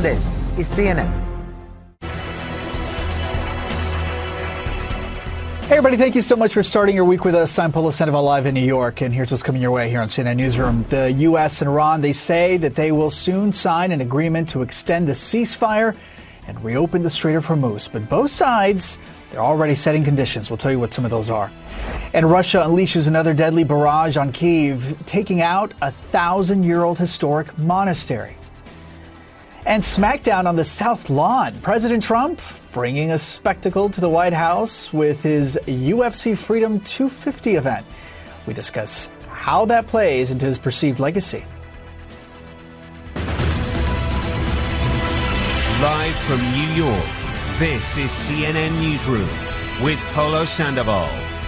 This is CNN. Hey everybody, thank you so much for starting your week with us. I'm Polo Sandoval live in New York, and here's what's coming your way here on CNN Newsroom. The U.S. and Iran, they say that they will soon sign an agreement to extend the ceasefire and reopen the Strait of Hormuz. But both sides, they're already setting conditions. We'll tell you what some of those are. And Russia unleashes another deadly barrage on Kyiv, taking out a 1,000-year-old historic monastery. And smackdown on the South Lawn. President Trump bringing a spectacle to the White House with his UFC Freedom 250 event. We discuss how that plays into his perceived legacy. Live from New York, this is CNN Newsroom with Polo Sandoval.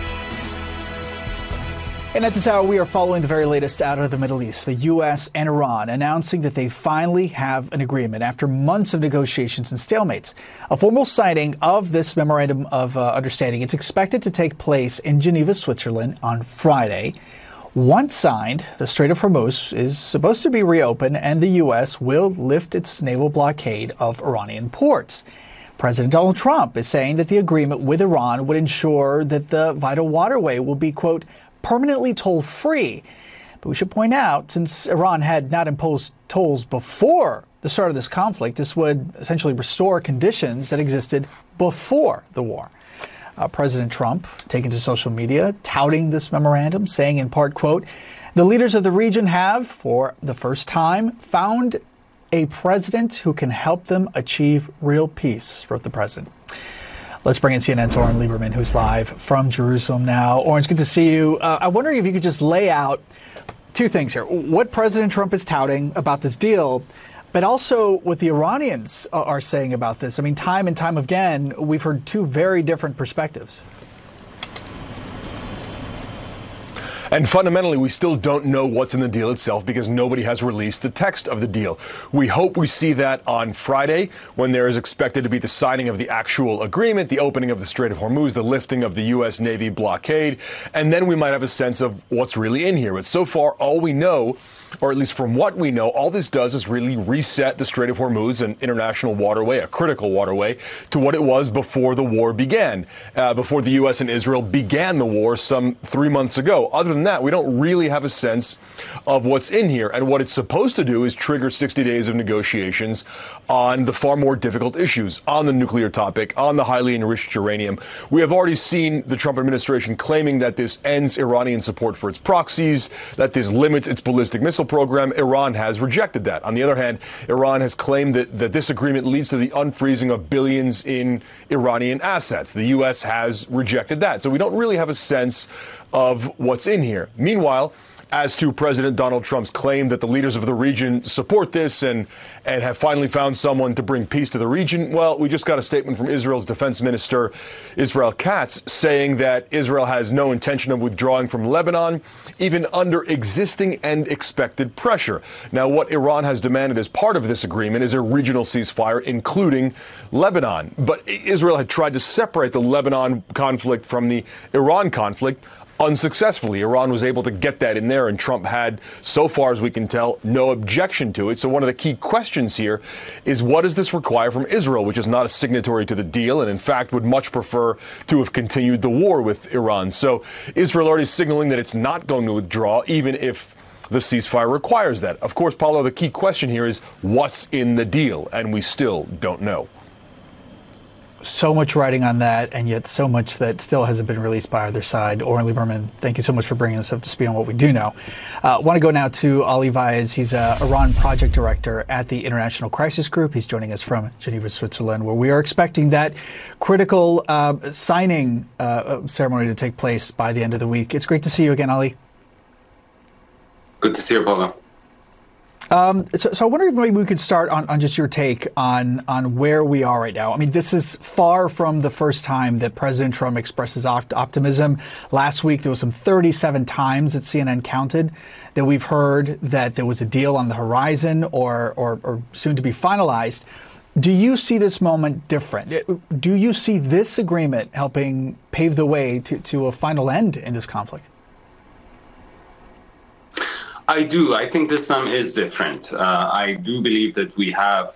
And at this hour, we are following the very latest out of the Middle East. The U.S. and Iran announcing that they finally have an agreement after months of negotiations and stalemates. A formal signing of this memorandum of understanding. It's expected to take place in Geneva, Switzerland on Friday. Once signed, the Strait of Hormuz is supposed to be reopened, and the U.S. will lift its naval blockade of Iranian ports. President Donald Trump is saying that the agreement with Iran would ensure that the vital waterway will be, quote, permanently toll-free. But we should point out, since Iran had not imposed tolls before the start of this conflict, this would essentially restore conditions that existed before the war. President Trump taking to social media, touting this memorandum, saying in part, quote, the leaders of the region have, for the first time, found a president who can help them achieve real peace, wrote the president. Let's bring in CNN's Oren Liebermann, who's live from Jerusalem now. Oren, it's good to see you. I'm wondering if you could just lay out two things here. What President Trump is touting about this deal, but also what the Iranians are saying about this. I mean, time and time again, we've heard two very different perspectives. And fundamentally, we still don't know what's in the deal itself because nobody has released the text of the deal. We hope we see that on Friday when there is expected to be the signing of the actual agreement, the opening of the Strait of Hormuz, the lifting of the U.S. Navy blockade, and then we might have a sense of what's really in here. But so far, all we know, or at least from what we know, all this does is really reset the Strait of Hormuz, an international waterway, a critical waterway, to what it was before the war began, before the U.S. and Israel began the war some 3 months ago. Other than that, we don't really have a sense of what's in here. And what it's supposed to do is trigger 60 days of negotiations on the far more difficult issues, on the nuclear topic, on the highly enriched uranium. We have already seen the Trump administration claiming that this ends Iranian support for its proxies, that this limits its ballistic missile program. Iran has rejected that. On the other hand, Iran has claimed that this agreement leads to the unfreezing of billions in Iranian assets. The U.S. has rejected that. So we don't really have a sense of what's in here. Meanwhile, as to President Donald Trump's claim that the leaders of the region support this and have finally found someone to bring peace to the region, well, we just got a statement from Israel's defense minister, Israel Katz, saying that Israel has no intention of withdrawing from Lebanon, even under existing and expected pressure. Now, what Iran has demanded as part of this agreement is a regional ceasefire, including Lebanon. But Israel had tried to separate the Lebanon conflict from the Iran conflict. Unsuccessfully. Iran was able to get that in there, and Trump had, so far as we can tell, no objection to it. So one of the key questions here is, what does this require from Israel, which is not a signatory to the deal and in fact would much prefer to have continued the war with Iran? So Israel already signaling that it's not going to withdraw, even if the ceasefire requires that. Of course, Paulo, the key question here is what's in the deal, and we still don't know. So much writing on that, and yet so much that still hasn't been released by either side. Oren Liebermann, thank you so much for bringing us up to speed on what we do know. I want to go now to Ali Vaez. He's a Iran project director at the International Crisis Group. He's joining us from Geneva, Switzerland, where we are expecting that critical signing ceremony to take place by the end of the week. It's great to see you again, Ali. Good to see you, Paulo. So I wonder if maybe we could start on just your take on where we are right now. I mean, this is far from the first time that President Trump expresses optimism. Last week, there was some 37 times that CNN counted that we've heard that there was a deal on the horizon or soon to be finalized. Do you see this moment different? Do you see this agreement helping pave the way to a final end in this conflict? I do. I think this time is different. I do believe that we have